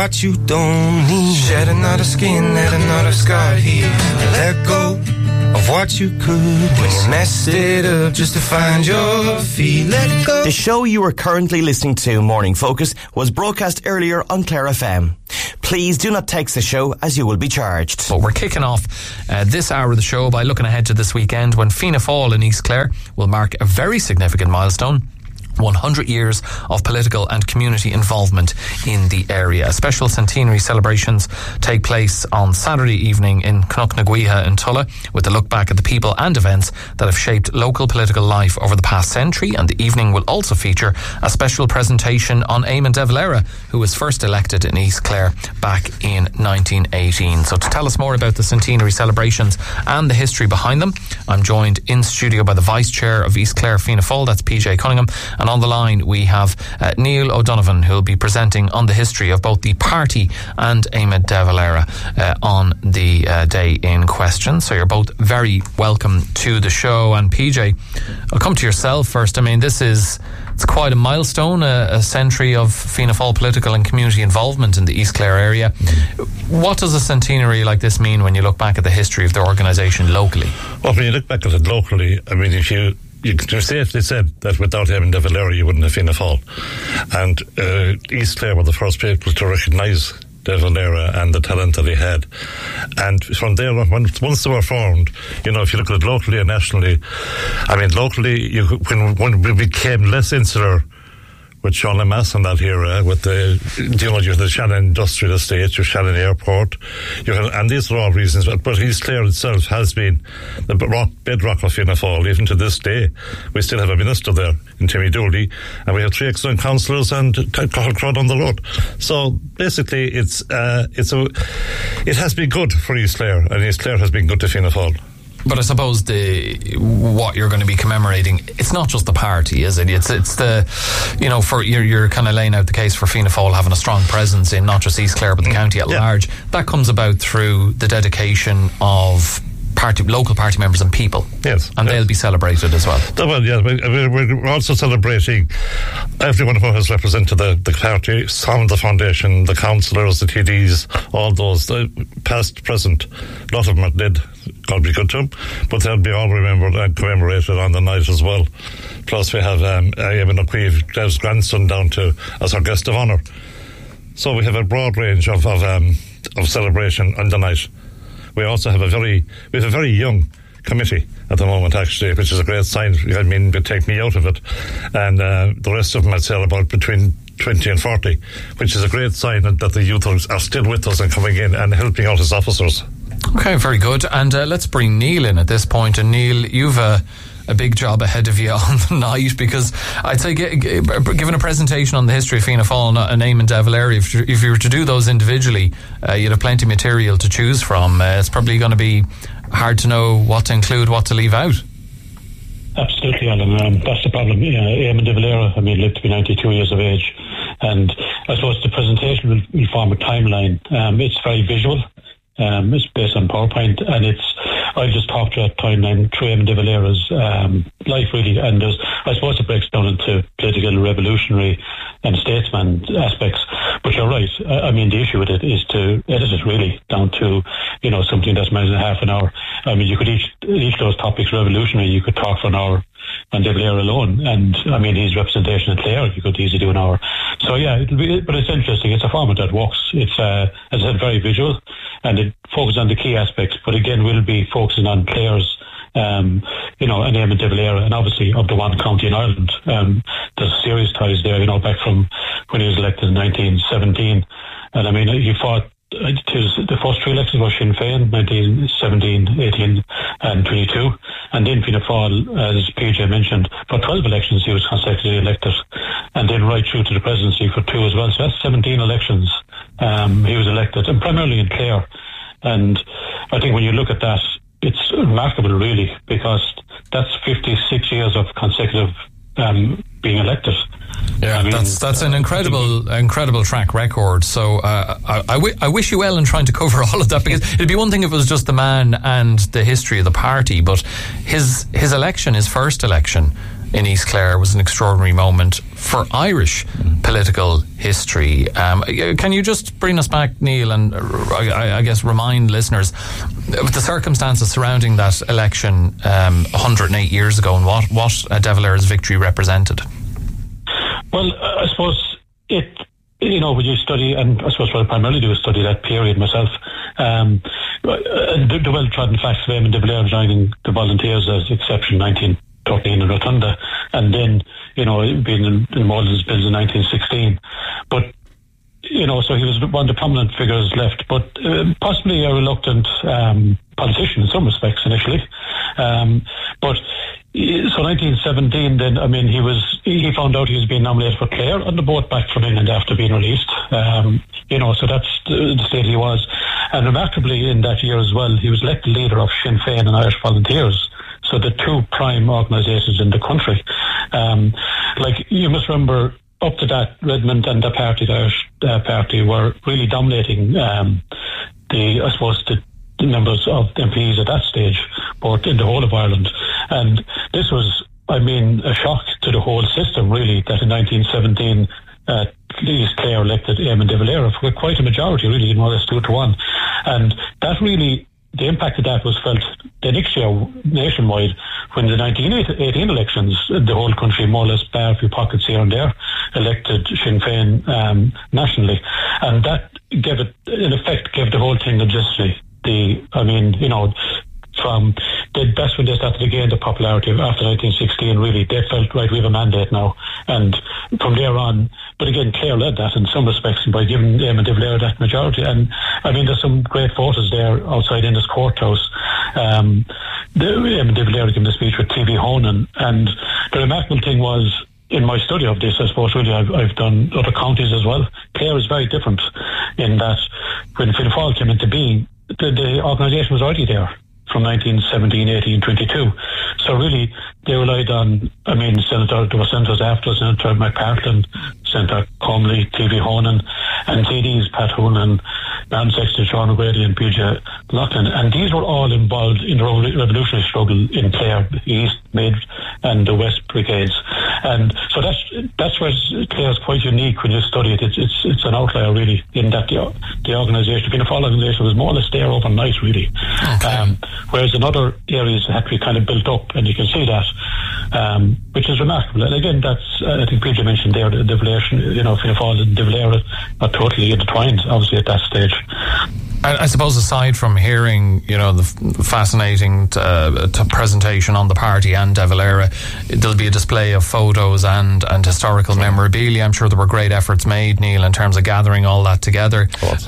what you don't need. Shed another skin, add another scar here. Let go of what you could when you messed it up just to find your feet. Let go. The show you are currently listening to, Morning Focus, was broadcast earlier on Clare FM. Please do not text the show as you will be charged. But we're kicking off this hour of the show by looking ahead to this weekend when Fianna Fáil in East Clare will mark a very significant milestone. 100 years of political and community involvement in the area. Special centenary celebrations take place on Saturday evening in Cnougnaguiha in Tulla, with a look back at the people and events that have shaped local political life over the past century. And the evening will also feature a special presentation on Eamon de Valera, who was first elected in East Clare back in 1918. So to tell us more about the centenary celebrations and the history behind them, I'm joined in studio by the Vice Chair of East Clare Fianna Fáil, that's PJ Cunningham, and on the line we have Neil O'Donovan, who will be presenting on the history of both the party and Eamon de Valera on the day in question. So you're both very welcome to the show. And PJ, I'll come to yourself first. I mean, it's quite a milestone, a century of Fianna Fáil political and community involvement in the East Clare area. What does a centenary like this mean when you look back at the history of the organisation locally? Well, when you look back at it locally, I mean, you can safely say that without Eamon de Valera you wouldn't have Fianna Fáil. And East Clare were the first people to recognise de Valera and the talent that he had. And from there on, once they were formed, you know, if you look at it locally and nationally, I mean, locally, when we became less insular with Sean Lemass and that era, with you have the Shannon Industrial Estate, your Shannon Airport, and these are all reasons. But East Clare itself has been the bedrock of Fianna Fáil. Even to this day, we still have a minister there in Timmy Dooley, and we have 3 excellent councillors and crowd on the road. So basically, it has been good for East Clare, and East Clare has been good to Fianna Fáil. But I suppose what you're going to be commemorating, it's not just the party, is it? It's the, you know, for you're kind of laying out the case for Fianna Fáil having a strong presence in not just East Clare but the county at large. That comes about through the dedication of local party members and people. Yes. And they'll be celebrated as well. Well, yeah, we're also celebrating everyone who has represented the party, some of the foundation, the councillors, the TDs, all those, past, present. A lot of them are dead, God be good to them, but they'll be all remembered and commemorated on the night as well. Plus we have Eamon O'Keefe, Dev's grandson, down to as our guest of honour. So we have a broad range of celebration on the night. We also have a very young committee at the moment, actually, which is a great sign. I mean, they take me out of it, and the rest of them, I'd say, about between 20 and 40, which is a great sign that the youth are still with us and coming in and helping out as officers. Okay, very good. And let's bring Neil in at this point. And Neil, you've a big job ahead of you on the night, because I'd say given a presentation on the history of Fianna Fáil and Eamon de Valera, if you were to do those individually, you'd have plenty of material to choose from. It's probably going to be hard to know what to include, what to leave out. Absolutely, Alan. That's the problem. Eamon de Valera, lived to be 92 years of age, and I suppose the presentation will form a timeline. It's very visual. It's based on PowerPoint, and I've just talked to a timeline through Eamon de Valera's life, really, and I suppose it breaks down into political, revolutionary and statesman aspects. But you're right. The issue with it is to edit it really down to, something that's managed in half an hour. You could each of those topics revolutionary, you could talk for an hour on de Valera alone, and his representation at Clare, you could easily do an hour. So yeah, but it's interesting. It's a format that works. It's as I said, very visual, and it focuses on the key aspects. But again, we'll be focusing on Clare's, and Eamon de Valera, and obviously of the one county in Ireland. There's serious ties there, back from when he was elected in 1917, and he fought. The first 3 elections were Sinn Féin, 1917, 18 and 22. And then Fianna Fáil, as PJ mentioned, for 12 elections he was consecutively elected. And then right through to the presidency for 2 as well. So that's 17 elections he was elected, and primarily in Clare. And I think when you look at that, it's remarkable really, because that's 56 years of consecutive being elected. Yeah, that's an incredible track record. So I wish you well in trying to cover all of that, because it'd be one thing if it was just the man and the history of the party, but his election, his first election, in East Clare was an extraordinary moment for Irish political history. Can you just bring us back, Neil, and I guess remind listeners of the circumstances surrounding that election 108 years ago, and what De Valera's victory represented? Well, I suppose when you study, and I suppose what I primarily do is study that period myself, the well-trodden facts of Eamon de Valera joining the Volunteers as exception 1913 in Rotunda, and then, being involved in his bills in 1916. But, so he was one of the prominent figures left, but possibly a reluctant politician in some respects initially. But so 1917, then, he found out he was being nominated for Clare on the boat back from England after being released. So that's the state he was. And remarkably, in that year as well, he was elected leader of Sinn Féin and Irish Volunteers. So the two prime organisations in the country. You must remember, up to that, Redmond and the party, the Irish party, were really dominating the numbers of MPs at that stage, both in the whole of Ireland. And this was, a shock to the whole system, really, that in 1917, East Clare elected Eamon de Valera for quite a majority, really, more or less 2-1. And that really, the impact of that was felt the next year nationwide when the 1918 elections, the whole country, more or less, bar a few pockets here and there, elected Sinn Féin nationally. And that gave the whole thing legitimacy. That's when they started to gain the popularity after 1916, really. They felt, right, we have a mandate now. And from there on, but again, Clare led that in some respects by giving Eamon de Valera that majority. And there's some great photos there outside in this courthouse. Eamon de Valera giving the speech with T.V. Honan. And the remarkable thing was, in my study of this, I suppose, really, I've done other counties as well. Clare is very different in that when Fianna Fáil came into being, the organisation was already there from 1917, 18, 22. So really, they relied on, there were senators after, Senator McPartlin, Senator Comley, T.V. Honan, and TDs, Pat Hoonan, Madam Sexton, Sean O'Grady, and PJ Loughlin. And these were all involved in the revolutionary struggle in Clare, the East, Mid, and the West Brigades. And so that's where Clare is quite unique when you study it. It's an outlier, really, in that the organisation, the Fianna Fáil organisation, was more or less there overnight, really. Okay. Whereas in other areas it had to be kind of built up, and you can see that, which is remarkable. And again, that's, I think PJ mentioned there, the Valera, Fianna Fáil and De Valera are totally intertwined, obviously, at that stage. I suppose aside from hearing, the fascinating presentation on the party and De Valera, there'll be a display of photos and historical memorabilia. I'm sure there were great efforts made, Neil, in terms of gathering all that together.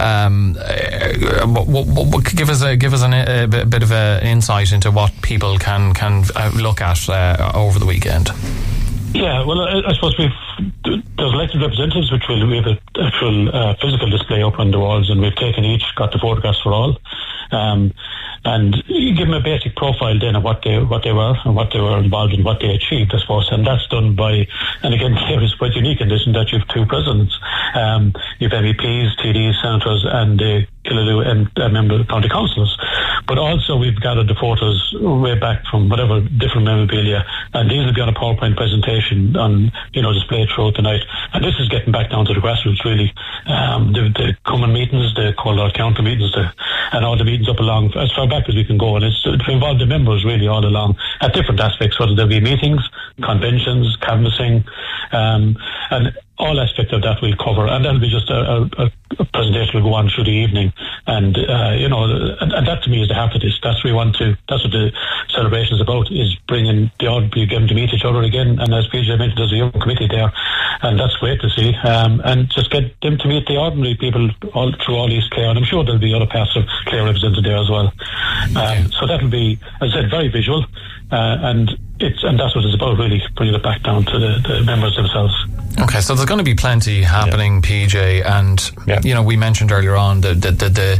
Give us a bit of an insight into what people can look at over the weekend. Yeah, well, I suppose there's elected representatives, which we have an actual physical display up on the walls, and we've got the photographs for all, and give them a basic profile then of what they were and what they were involved in, what they achieved, I suppose. And that's done by, and again, Clare is quite unique in this, in that you have two presidents. You have MEPs, TDs, senators, and Killaloe and member of the county councils. But also we've gathered the photos way back from whatever different memorabilia, and these will be on a PowerPoint presentation on, displayed throughout the night. And this is getting back down to the grassroots, really. The common meetings, the Call Out County meetings, and all the meetings up along, as far back as we can go. And it's to involve the members really all along at different aspects, whether there be meetings, conventions, canvassing, and all aspects of that we'll cover. And that'll be just a presentation will go on through the evening. And, and that to me is the heart of this. That's what the celebration is about, is bringing the ordinary, getting to meet each other again. And as PJ mentioned, there's a young committee there, and that's great to see. And just get them to meet the ordinary people through all East Clare. And I'm sure there'll be other parts of Clare represented there as well. So that'll be, as I said, very visual. And that's what it's about, really, bringing it back down to the members themselves. Okay, so there's going to be plenty happening, PJ, and we mentioned earlier on the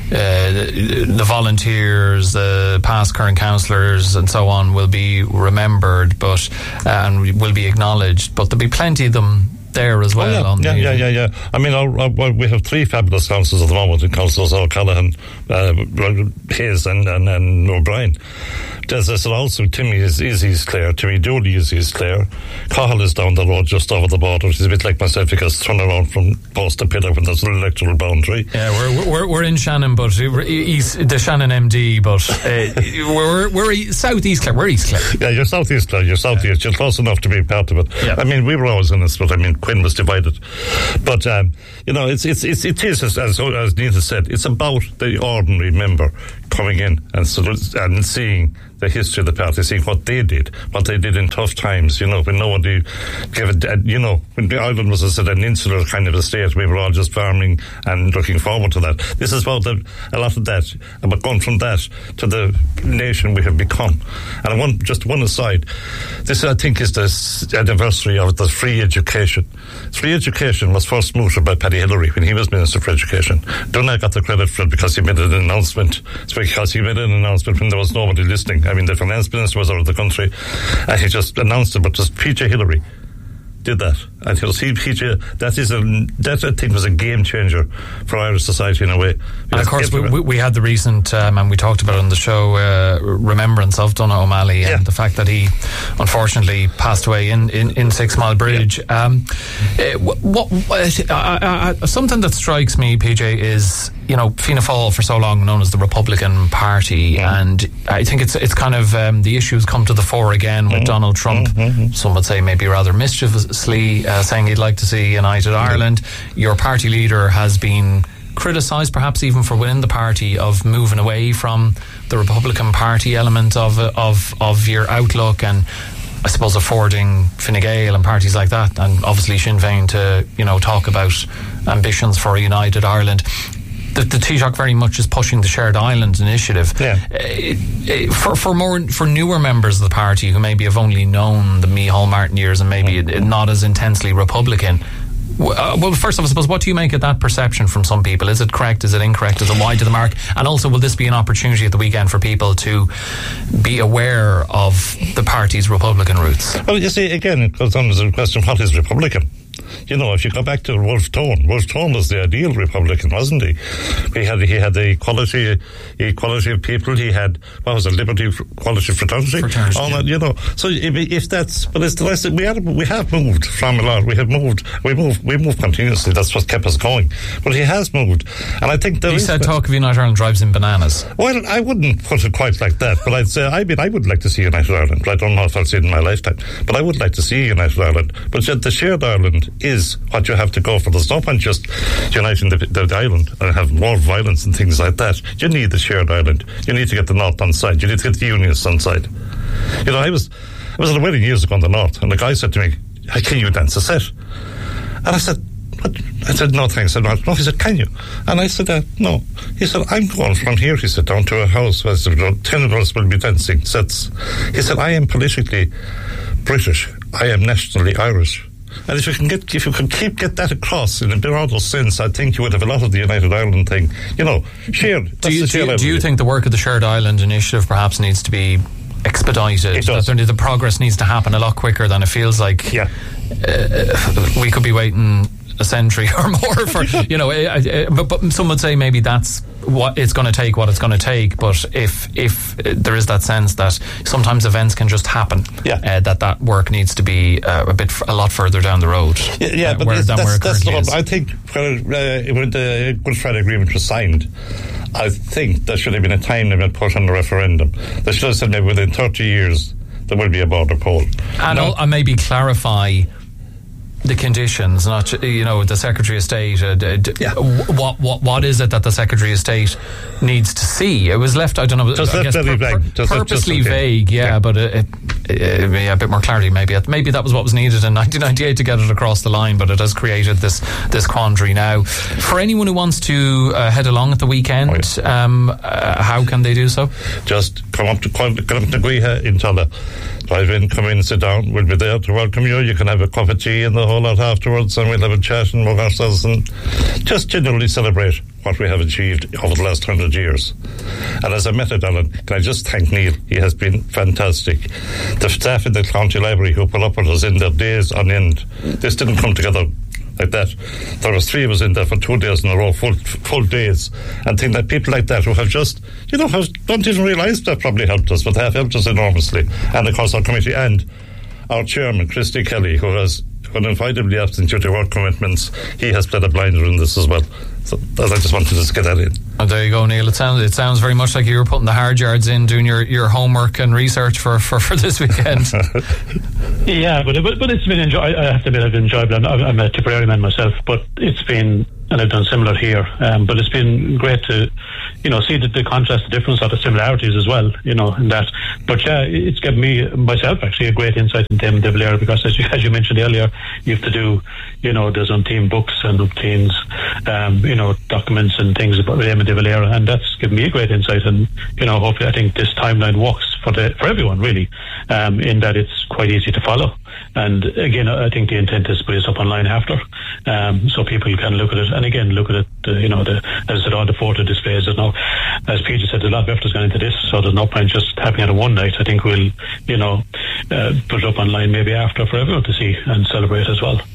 volunteers, the past current councillors and so on will be remembered, but and will be acknowledged, but there'll be plenty of them there as well. Yeah. I mean, we have three fabulous councillors at the moment in councillors O'Callaghan, Hayes and O'Brien. There's also Timmy is East Clare, Timmy Dooley is East Clare. Cahill is down the road just over the border. He's a bit like myself because turn around from post to pillar when there's an electoral boundary. Yeah, we're in Shannon, but the Shannon MD, but we're South East Clare. We're East Clare. Yeah, you're South East Clare. You're South East. You're close enough to be part of it. Yeah. I mean, we were always in this, but I mean, Quinn was divided. But it is as Nita said, it's about the ordinary member coming in and seeing the history of the party, seeing what they did in tough times, when nobody gave it, when Ireland was, as I said, an insular kind of a state, we were all just farming and looking forward to that. This is about a lot of that, about going from that to the nation we have become. And just one aside, this I think is the anniversary of the free education. Free education was first mooted by Paddy Hillary when he was Minister for Education. Donagh got the credit for it because he made an announcement. It's because he made an announcement when there was nobody listening. I mean, the finance minister was out of the country, and he just announced it. But just PJ Hillary did that, and he'll see PJ. That I think was a game changer for Irish society in a way. And of course, we had the recent, and we talked about it on the show, remembrance of Donagh O'Malley and the fact that he unfortunately passed away in 6 Mile Bridge. Yeah. Something that strikes me, PJ, is Fianna Fáil for so long known as the Republican Party, and I think it's kind of the issues come to the fore again with Donald Trump. Some would say maybe rather mischievously saying he'd like to see United Ireland. Your party leader has been criticised, perhaps even for within the party, of moving away from the Republican Party element of your outlook, and I suppose affording Fine Gael and parties like that, and obviously Sinn Féin to talk about ambitions for a United Ireland. The Taoiseach very much is pushing the Shared Island initiative. Yeah. For newer members of the party who maybe have only known the Micheál Martin years and maybe not as intensely Republican. Well, first of all, I suppose, what do you make of that perception from some people? Is it correct? Is it incorrect? Is it wide to the mark? And also, will this be an opportunity at the weekend for people to be aware of the party's Republican roots? Well, you see, again, it goes on as a question, what is Republican? If you go back to Wolfe Tone was the ideal Republican, wasn't he? He had the equality of people. He had, liberty, equality, fraternity. All that, So if that's, but it's the lesson we have moved from a lot. We move continuously. That's what kept us going. But he has moved, and I think he said talk of United Ireland drives him bananas. Well, I wouldn't put it quite like that, but I'd say I would like to see United Ireland. I don't know if I'll see it in my lifetime, but I would like to see United Ireland. But the Shared Ireland is what you have to go for. There's no point just uniting the island and have more violence and things like that. You need the Shared Island. You need to get the North on side. You need to get the Unionists on side. I was at a wedding years ago in the North, and the guy said to me, "Can you dance a set?" And I said, "What?" I said, "No, thanks." I said, "No." He said, "Can you?" And I said, "No." He said, "I'm going from here," he said, "down to a house where 10 of us will be dancing sets." He said, "I am politically British. I am nationally Irish." And if you can get that across in a broader sense, I think you would have a lot of the United Ireland thing, shared. Do you think the work of the Shared Island initiative perhaps needs to be expedited? It does. That the progress needs to happen a lot quicker than it feels like. Yeah. We could be waiting a century or more for, but some would say maybe that's what it's going to take, but if there is that sense that sometimes events can just happen, that work needs to be a lot further down the road, but where it currently is. I think when the Good Friday Agreement was signed, I think there should have been a time limit put on the referendum. They should have said maybe within 30 years there will be a border poll. And maybe clarify the conditions, not the Secretary of State. What is it that the Secretary of State needs to see? It was left, I don't know, just I guess vague. Purposely vague, but a bit more clarity maybe. Maybe that was what was needed in 1998 to get it across the line, but it has created this quandary now. For anyone who wants to head along at the weekend, how can they do so? Just come up to Guiha in Tulla. drive in, come in, sit down. We'll be there to welcome you. You can have a cup of tea and the whole lot afterwards, and we'll have a chat and mug ourselves and just genuinely celebrate what we have achieved over the last 100 years. And as I met it, Alan, can I just thank Neil? He has been fantastic. The staff in the County Library who put up with us in their days on end. This didn't come together like that. There was 3 of us in there for 2 days in a row, full days, and things like people like that who have just, don't even realise that probably helped us, but they have helped us enormously. And of course our committee and our chairman, Christy Kelly, who has uninvitably absent due to work commitments, he has played a blinder in this as well. So I just wanted to get that in. Oh, there you go, Neil. It sounds very much like you were putting the hard yards in, doing your homework and research for this weekend. Yeah, but it's been I have to admit I've enjoyed it. I'm a Tipperary man myself, but it's been, and I've done similar here, but it's been great to, see the contrast, the difference, or the similarities as well, in that. But yeah, it's given me, myself, actually, a great insight into Eamon de Valera, because as you mentioned earlier, you have to do, there's umpteen books and umpteen, documents and things about Eamon de Valera, and that's given me a great insight. And, hopefully I think this timeline works for everyone, really, in that it's quite easy to follow. And again, I think the intent is to put this up online after, so people can look at it. And again, look at it, as I said, all the photo displays. There's no, as Peter said, there's a lot of effort has gone into this, so there's no point just having it on one night. I think we'll, put it up online maybe after for everyone to see and celebrate as well.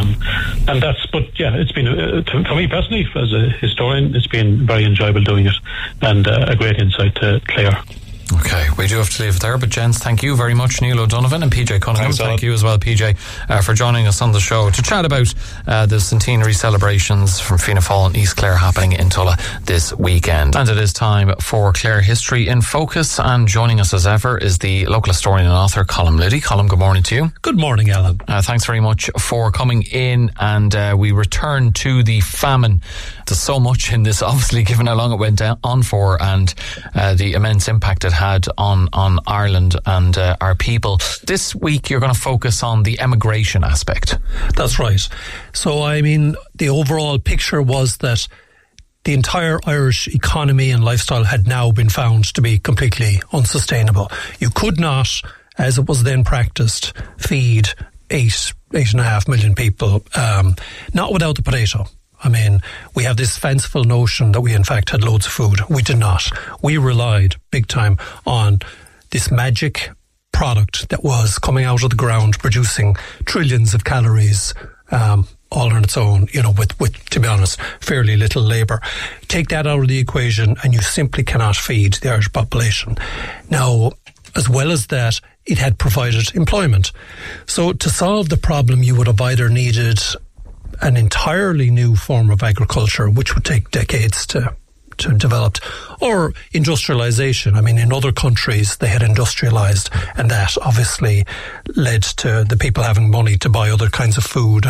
But yeah, it's been, for me personally, as a historian, it's been very enjoyable doing it, and a great insight to Clare. Okay, we do have to leave it there, but gents, thank you very much, Neil O'Donovan, and PJ Cunningham. Thank you as well, PJ, for joining us on the show to chat about the centenary celebrations from Fianna Fáil and East Clare happening in Tulla this weekend. And it is time for Clare History in Focus, and joining us as ever is the local historian and author Colm Liddy. Colm, good morning to you. Good morning, Alan. Thanks very much for coming in, and we return to the famine. There's so much in this, obviously, given how long it went on for, and the immense impact it had on Ireland and our people. This week you're going to focus on the emigration aspect. That's right. So the overall picture was that the entire Irish economy and lifestyle had now been found to be completely unsustainable. You could not, as it was then practiced, feed 8.5 million people, not without the potato. We have this fanciful notion that we in fact had loads of food. We did not. We relied big time on this magic product that was coming out of the ground, producing trillions of calories, all on its own, with, to be honest, fairly little labour. Take that out of the equation and you simply cannot feed the Irish population. Now, as well as that, it had provided employment. So to solve the problem, you would have either needed an entirely new form of agriculture, which would take decades to develop, or industrialization. In other countries they had industrialized, and that obviously led to the people having money to buy other kinds of food.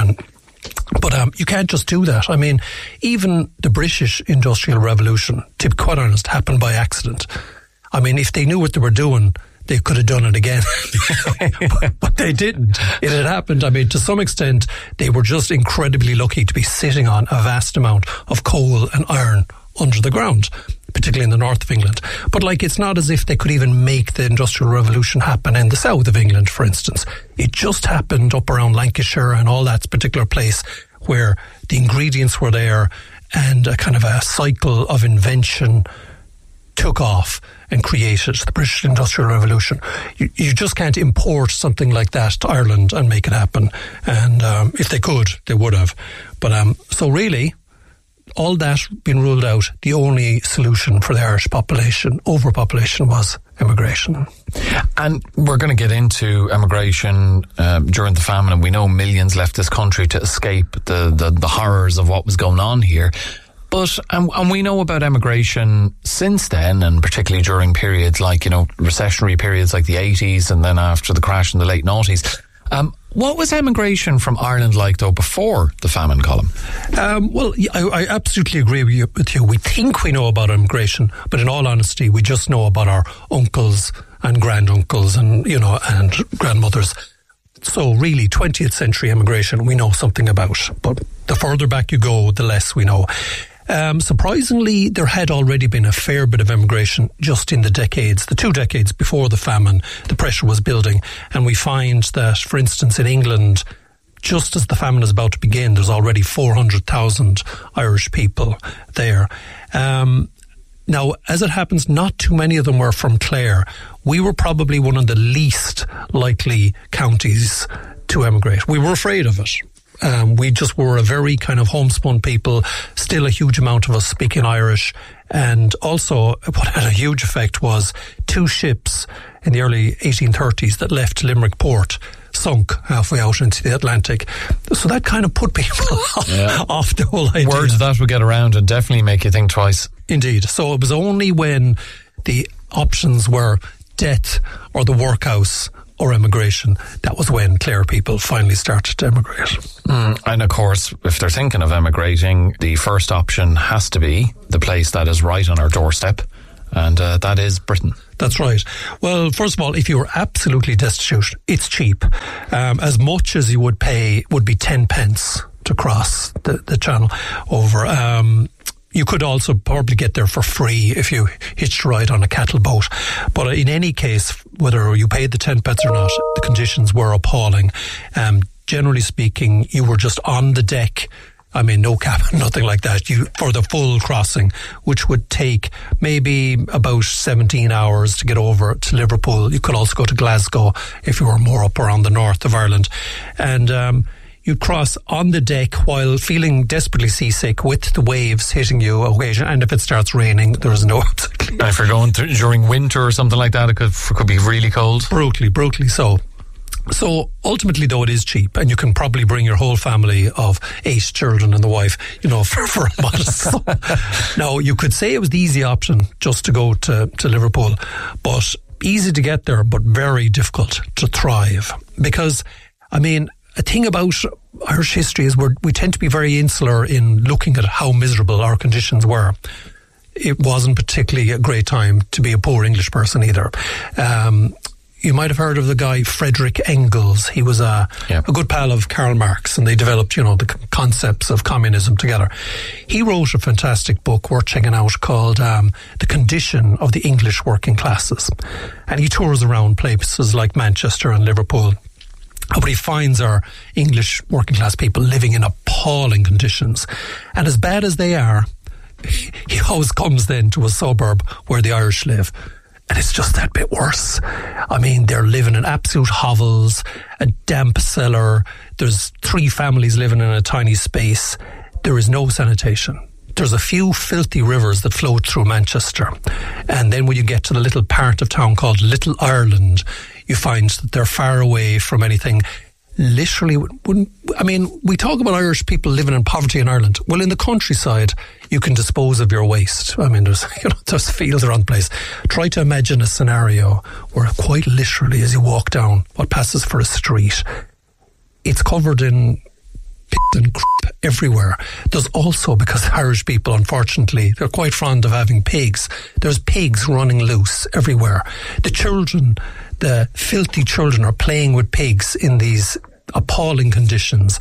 But you can't just do that. Even the British Industrial Revolution, to be quite honest, happened by accident. If they knew what they were doing, they could have done it again. but they didn't. It had happened. To some extent, they were just incredibly lucky to be sitting on a vast amount of coal and iron under the ground, particularly in the north of England. But it's not as if they could even make the Industrial Revolution happen in the south of England, for instance. It just happened up around Lancashire and all that particular place where the ingredients were there, and a kind of a cycle of invention took off and created the British Industrial Revolution. You just can't import something like that to Ireland and make it happen. And if they could, they would have. But so really, all that being ruled out, the only solution for the Irish population, overpopulation, was immigration. And we're going to get into immigration during the famine, and we know millions left this country to escape the horrors of what was going on here. But, and we know about emigration since then, and particularly during periods like, recessionary periods like the 80s and then after the crash in the late 90s. What was emigration from Ireland like, though, before the famine, Colm? Well, I absolutely agree with you. We think we know about immigration, but in all honesty, we just know about our uncles and granduncles and, and grandmothers. So really, 20th century immigration we know something about. But the further back you go, the less we know. Surprisingly, there had already been a fair bit of emigration just in the 2 decades before the famine. The pressure was building, and we find that, for instance, in England, just as the famine is about to begin, there's already 400,000 Irish people there. Now, as it happens, not too many of them were from Clare. We were probably one of the least likely counties to emigrate. We were afraid of it. We just were a very kind of homespun people, still a huge amount of us speaking Irish. And also, what had a huge effect was 2 ships in the early 1830s that left Limerick port sunk halfway out into the Atlantic. So that kind of put people off the whole idea. Words that would get around and definitely make you think twice. Indeed. So it was only when the options were death or the workhouse or emigration, that was when Clare people finally started to emigrate. And of course, if they're thinking of emigrating, the first option has to be the place that is right on our doorstep, and that is Britain. That's right. Well, first of all, if you were absolutely destitute, it's cheap. As much as you would pay would be 10 pence to cross the channel over. You could also probably get there for free if you hitched a ride on a cattle boat. But in any case, whether you paid the 10 pence or not, the conditions were appalling. Generally speaking, you were just on the deck. I mean, no cabin, nothing like that, for the full crossing, which would take maybe about 17 hours to get over to Liverpool. You could also go to Glasgow if you were more up around the north of Ireland. And you'd cross on the deck while feeling desperately seasick with the waves hitting you occasionally. And if it starts raining, there's no... And if you're going during winter or something like that, it could be really cold. Brutally so. So ultimately, though, it is cheap, and you can probably bring your whole family of 8 children and the wife, for a modest sum. Now, you could say it was the easy option just to go to Liverpool, but easy to get there, but very difficult to thrive. Because, a thing about Irish history is we tend to be very insular in looking at how miserable our conditions were. It wasn't particularly a great time to be a poor English person either. You might have heard of the guy Frederick Engels. He was a good pal of Karl Marx, and they developed, the concepts of communism together. He wrote a fantastic book worth checking out called The Condition of the English Working Classes. And he tours around places like Manchester and Liverpool. What he finds are English working class people living in appalling conditions. And as bad as they are, he always comes then to a suburb where the Irish live. And it's just that bit worse. They're living in absolute hovels, a damp cellar. There's 3 families living in a tiny space. There is no sanitation. There's a few filthy rivers that flow through Manchester. And then when you get to the little part of town called Little Ireland, you find that they're far away from anything. Literally, we talk about Irish people living in poverty in Ireland. Well, in the countryside, you can dispose of your waste. There's fields around the place. Try to imagine a scenario where quite literally, as you walk down what passes for a street, it's covered in piss and crap everywhere. There's also, because Irish people, unfortunately, they're quite fond of having pigs. There's pigs running loose everywhere. The filthy children are playing with pigs in these appalling conditions.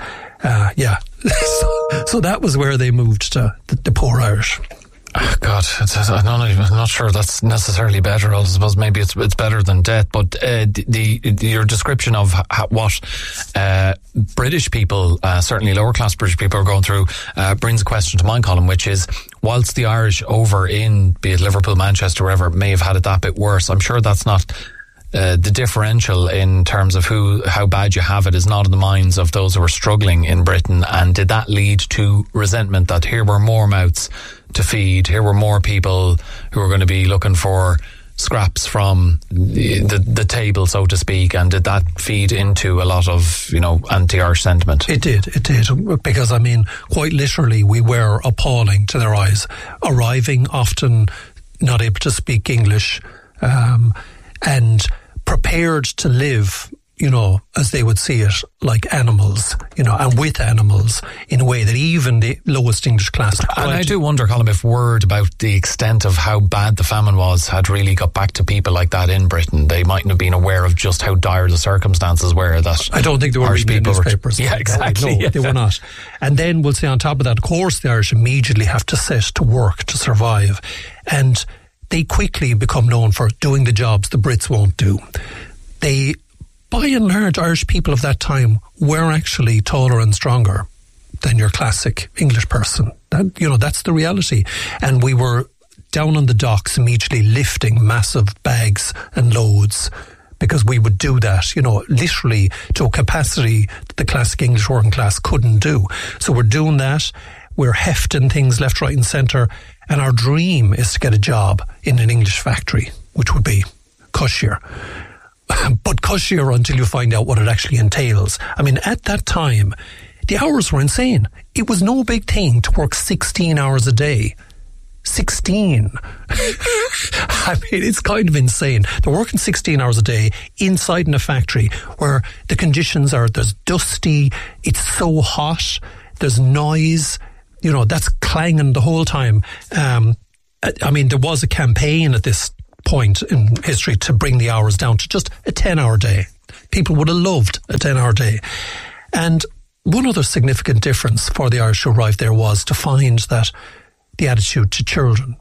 So that was where they moved to, the poor Irish. Oh God, I'm not sure that's necessarily better. I suppose maybe it's better than death. But your description of what British people, certainly lower class British people, are going through, brings a question to mind, Colin, which is, whilst the Irish over in, be it Liverpool, Manchester, wherever, may have had it that bit worse, I'm sure that's not... the differential in terms of how bad you have it is not in the minds of those who are struggling in Britain. And did that lead to resentment that here were more mouths to feed, here were more people who were going to be looking for scraps from the table, so to speak, and did that feed into a lot of anti-Irish sentiment? It did, because quite literally we were appalling to their eyes, arriving often not able to speak English, and prepared to live you know, as they would see it, like animals, you know, and with animals in a way that even the lowest English class. And I do wonder, Colin, if word about the extent of how bad the famine was had really got back to people like that in Britain. They mightn't have been aware of just how dire the circumstances were. That I don't think they were Irish reading the people newspapers. Yeah, exactly. No, they were not. And then we'll say on top of that, of course, the Irish immediately have to set to work to survive. And they quickly become known for doing the jobs the Brits won't do. They, by and large, Irish people of that time were actually taller and stronger than your classic English person. That, you know, that's the reality. And we were down on the docks immediately lifting massive bags and loads, because we would do that, you know, literally to a capacity that the classic English working class couldn't do. So we're doing that. We're hefting things left, right and centre. And our dream is to get a job in an English factory, which would be cushier. But cushier until you find out what it actually entails. I mean, at that time, the hours were insane. It was no big thing to work 16 hours a day. 16. I mean, it's kind of insane. They're working 16 hours a day inside in a factory where the conditions are, there's dusty, it's so hot, there's noise, you know, that's clanging the whole time. I mean, there was a campaign at this point in history to bring the hours down to just a 10-hour day. People would have loved a 10-hour day. And one other significant difference for the Irish who arrived there was to find that the attitude to children.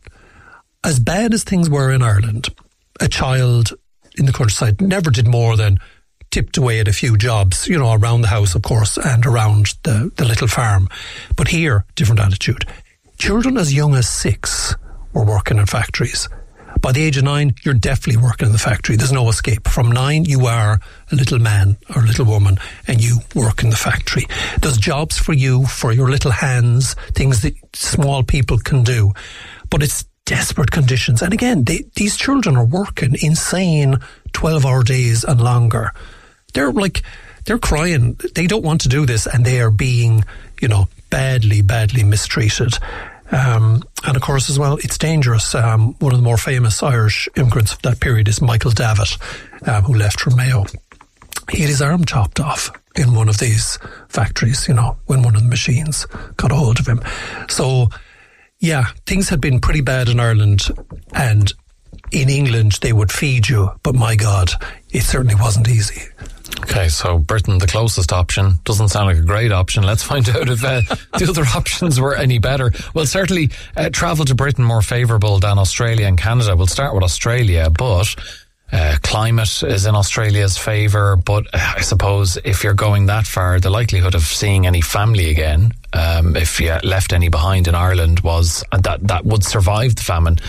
As bad as things were in Ireland, a child in the countryside never did more than tipped away at a few jobs, you know, around the house, of course, and around the little farm. But here, different attitude. Children as young as 6 were working in factories. By the age of 9, you're definitely working in the factory. There's no escape. From 9, you are a little man or a little woman and you work in the factory. There's jobs for you, for your little hands, things that small people can do. But it's desperate conditions. And again, these children are working insane 12-hour days and longer. They're crying. They don't want to do this and they are being, you know, badly mistreated. And of course as well, it's dangerous. One of the more famous Irish immigrants of that period is Michael Davitt, who left from Mayo. He had his arm chopped off in one of these factories, you know, when one of the machines got a hold of him. So, yeah, things had been pretty bad in Ireland, and in England they would feed you, but my God, it certainly wasn't easy. Okay, so Britain, the closest option, doesn't sound like a great option. Let's find out if the other options were any better. Well, certainly travel to Britain more favourable than Australia and Canada. We'll start with Australia, but climate is in Australia's favour. But I suppose if you're going that far, the likelihood of seeing any family again, if you left any behind in Ireland, was that would survive the famine,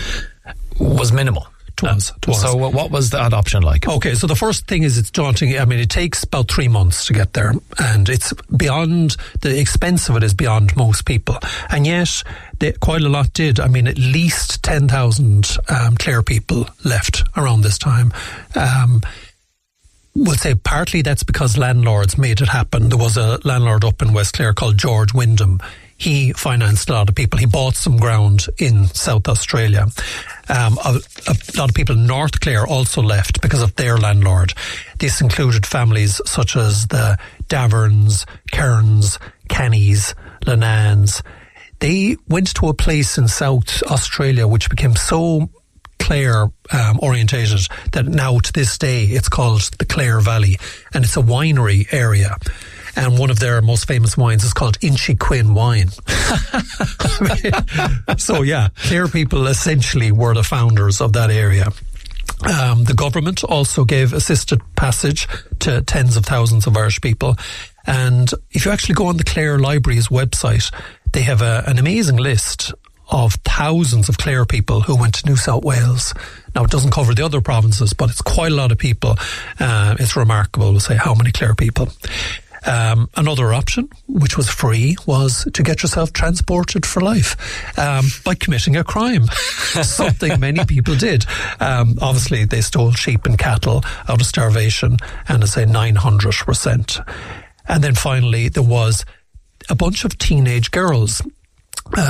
was minimal. It was. So what was that option like? Okay, so the first thing is it's daunting. I mean, it takes about 3 months to get there, and it's beyond, the expense of it is beyond most people. And yet, quite a lot did. I mean, at least 10,000 Clare people left around this time. We'll say partly that's because landlords made it happen. There was a landlord up in West Clare called George Wyndham. He financed a lot of people. He bought some ground in South Australia. A lot of people in North Clare also left because of their landlord. This included families such as the Daverns, Cairns, Cannys, Lenans. They went to a place in South Australia which became so Clare orientated that now to this day it's called the Clare Valley, and it's a winery area. And one of their most famous wines is called Inchiquin wine. So yeah, Clare people essentially were the founders of that area. The government also gave assisted passage to tens of thousands of Irish people. And if you actually go on the Clare Library's website, they have an amazing list of thousands of Clare people who went to New South Wales. Now, it doesn't cover the other provinces, but it's quite a lot of people. It's remarkable to say how many Clare people. Another option, which was free, was to get yourself transported for life by committing a crime. Something many people did. Obviously, they stole sheep and cattle out of starvation, and as I say, 900 were sent. And then finally, there was a bunch of teenage girls.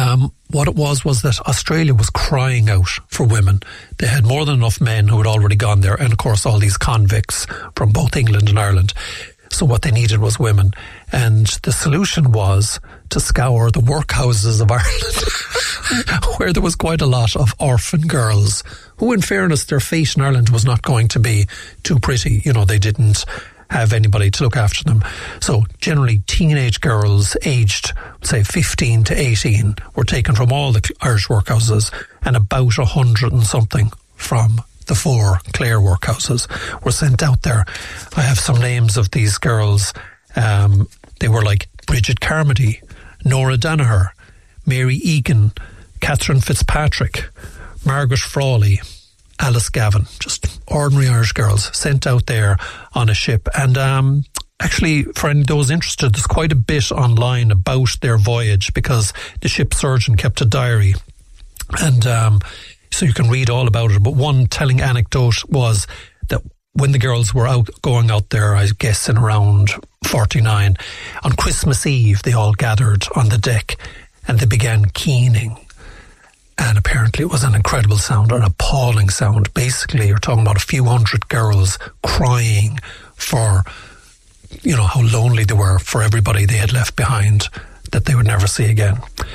what it was that Australia was crying out for women. They had more than enough men who had already gone there, and of course all these convicts from both England and Ireland. So what they needed was women. And the solution was to scour the workhouses of Ireland, where there was quite a lot of orphan girls, who in fairness, their fate in Ireland was not going to be too pretty. You know, they didn't have anybody to look after them. So generally teenage girls aged, say, 15 to 18 were taken from all the Irish workhouses, and about 100 and something from the 4 Clare workhouses were sent out there. I have some names of these girls. They were like Bridget Carmody, Nora Danaher, Mary Egan, Catherine Fitzpatrick, Margaret Frawley, Alice Gavin, just ordinary Irish girls sent out there on a ship. And actually, for any of those interested, there's quite a bit online about their voyage, because the ship surgeon kept a diary. And so you can read all about it. But one telling anecdote was that when the girls were going out there, I guess in around 49, on Christmas Eve, they all gathered on the deck and they began keening. And apparently it was an incredible sound, an appalling sound. Basically, you're talking about a few hundred girls crying for, you know, how lonely they were for everybody they had left behind that they would never see again.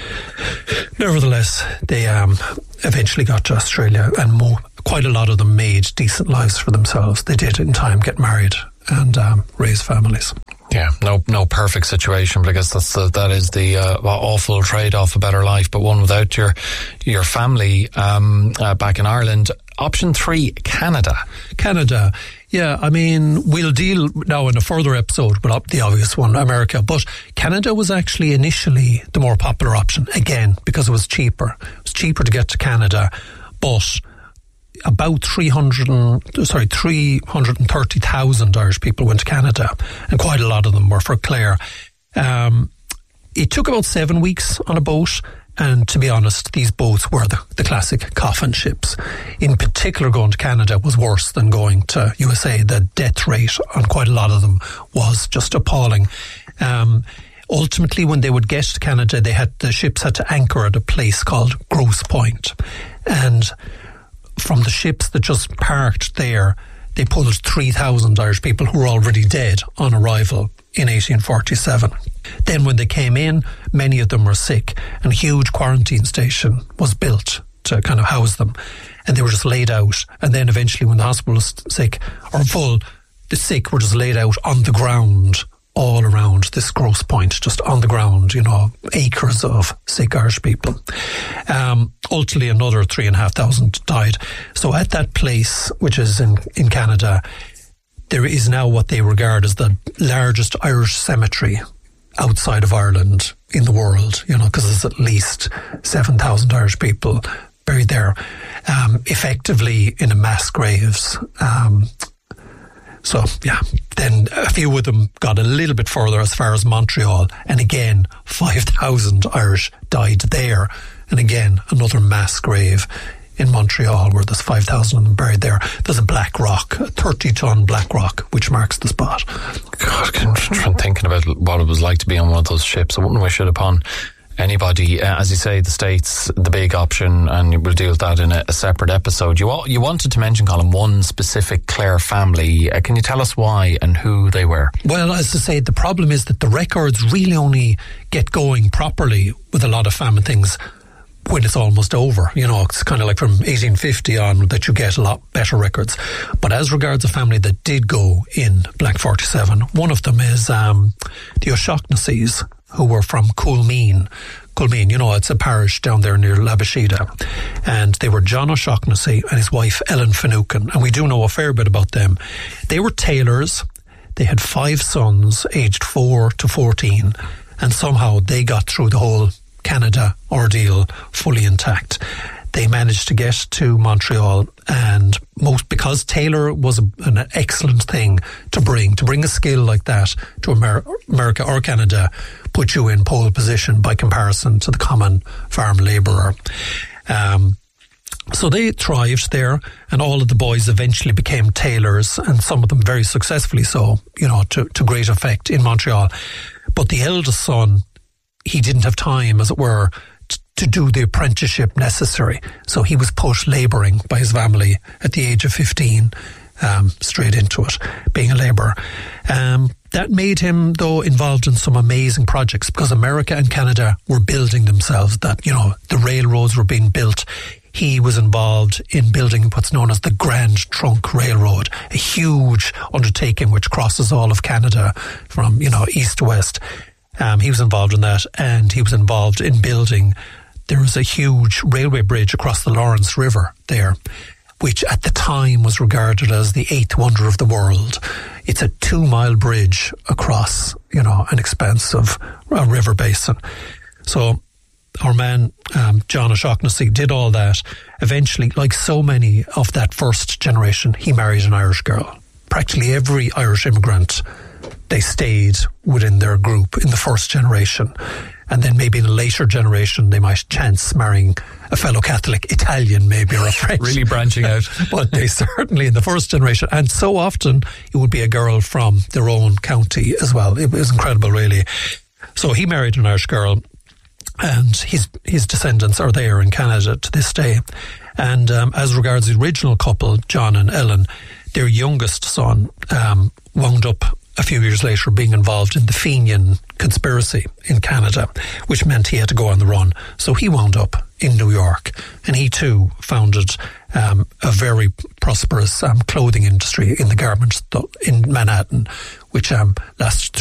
Nevertheless, they eventually got to Australia, and quite a lot of them made decent lives for themselves. They did in time get married and raise families. Yeah, no perfect situation, but I guess that is the awful trade-off, a better life, but one without your family back in Ireland. Option 3, Canada. Canada, yeah, I mean, we'll deal now in a further episode with the obvious one, America, but Canada was actually initially the more popular option, again, because it was cheaper. It was cheaper to get to Canada, but about 330,000 Irish people went to Canada, and quite a lot of them were for Clare. It took about 7 weeks on a boat, and to be honest, these boats were the classic coffin ships. In particular, going to Canada was worse than going to USA. The death rate on quite a lot of them was just appalling. Ultimately, when they would get to Canada, the ships had to anchor at a place called Grosse Pointe, and from the ships that just parked there, they pulled 3,000 Irish people who were already dead on arrival in 1847. Then when they came in, many of them were sick, and a huge quarantine station was built to kind of house them. And they were just laid out. And then eventually when the hospital was sick or full, the sick were just laid out on the ground all around this Grosse Pointe, just on the ground, you know, acres of sick Irish people. Ultimately, another 3,500 died. So at that place, which is in Canada, there is now what they regard as the largest Irish cemetery outside of Ireland in the world, you know, because there's at least 7,000 Irish people buried there, effectively in a mass graves. So, yeah, then a few of them got a little bit further as far as Montreal, and again, 5,000 Irish died there. And again, another mass grave in Montreal where there's 5,000 of them buried there. There's a black rock, a 30-ton black rock, which marks the spot. God, I'm thinking about what it was like to be on one of those ships. I wouldn't wish it upon anybody. As you say, the States, the big option, and we'll deal with that in a separate episode. You wanted to mention, Colin, one specific Clare family. Can you tell us why and who they were? Well, as I say, the problem is that the records really only get going properly with a lot of family things when it's almost over. You know, it's kind of like from 1850 on that you get a lot better records. But as regards a family that did go in Black 47, one of them is the O'Shaughnessy's, who were from Coolmeen. Coolmeen, you know, it's a parish down there near Labashida. And they were John O'Shaughnessy and his wife Ellen Finucane. And we do know a fair bit about them. They were tailors. They had 5 sons, aged 4 to 14. And somehow they got through the whole Canada ordeal fully intact. They managed to get to Montreal, and because tailor was an excellent thing to bring a skill like that to America or Canada, put you in pole position by comparison to the common farm labourer. So they thrived there, and all of the boys eventually became tailors, and some of them very successfully so, you know, to great effect in Montreal. But the eldest son, he didn't have time, as it were, to do the apprenticeship necessary. So he was put labouring by his family at the age of 15, straight into it, being a labourer. That made him, though, involved in some amazing projects, because America and Canada were building themselves. That, the railroads were being built. He was involved in building what's known as the Grand Trunk Railroad, a huge undertaking which crosses all of Canada from, east to west. He was involved in that, and he was involved in building. There was a huge railway bridge across the Lawrence River there, which at the time was regarded as the eighth wonder of the world. It's a 2-mile bridge across, an expanse of a river basin. So our man, John O'Shaughnessy, did all that. Eventually, like so many of that first generation, he married an Irish girl. Practically every Irish immigrant, they stayed within their group in the first generation. And then maybe in a later generation, they might chance marrying a fellow Catholic Italian, maybe, or a French. Really branching out. But they certainly, in the first generation, and so often, it would be a girl from their own county as well. It was incredible, really. So he married an Irish girl, and his descendants are there in Canada to this day. And as regards the original couple, John and Ellen, their youngest son wound up a few years later being involved in the Fenian conspiracy in Canada, which meant he had to go on the run. So he wound up in New York, and he too founded a very prosperous clothing industry in the garments in Manhattan, which lasted